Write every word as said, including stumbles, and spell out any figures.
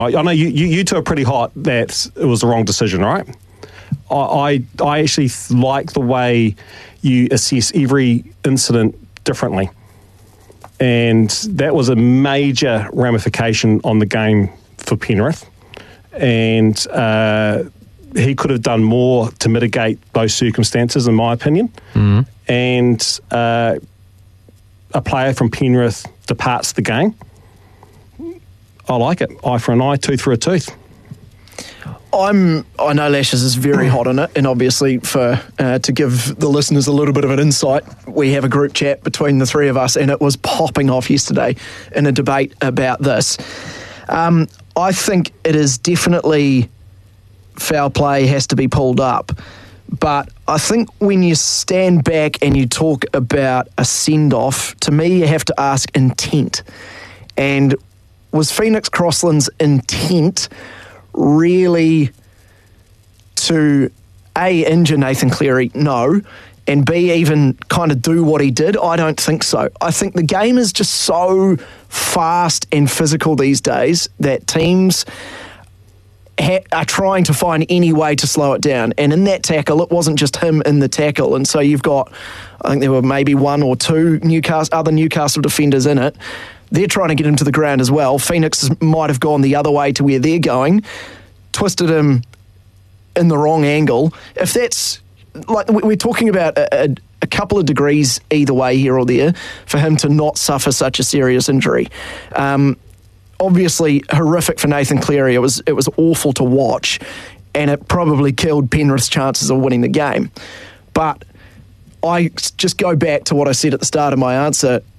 I, I know you, you, you two are pretty hot that it was the wrong decision, right? I, I, I actually like the way you assess every incident differently. And that was a major ramification on the game for Penrith. And uh, he could have done more to mitigate those circumstances, in my opinion. Mm-hmm. And uh, a player from Penrith departs the game. I like it. Eye for an eye, tooth for a tooth. I'm. I know Lashes is very hot on it, and obviously, for uh, to give the listeners a little bit of an insight, we have a group chat between the three of us, and it was popping off yesterday in a debate about this. Um, I think it is definitely foul play has to be pulled up, but I think when you stand back and you talk about a send-off, to me, you have to ask intent. And was Phoenix Crossland's intent really to A, injure Nathan Cleary? No. And B, even kind of do what he did? I don't think so. I think the game is just so fast and physical these days that teams ha- are trying to find any way to slow it down. And in that tackle, it wasn't just him in the tackle. And so you've got, I think there were maybe one or two Newcastle, other Newcastle defenders in it. They're trying to get him to the ground as well. Phoenix might have gone the other way to where they're going, twisted him in the wrong angle. If that's, like, we're talking about a, a, a couple of degrees either way here or there for him to not suffer such a serious injury. Um, obviously, horrific for Nathan Cleary. It was, it was awful to watch, and it probably killed Penrith's chances of winning the game. But I just go back to what I said at the start of my answer.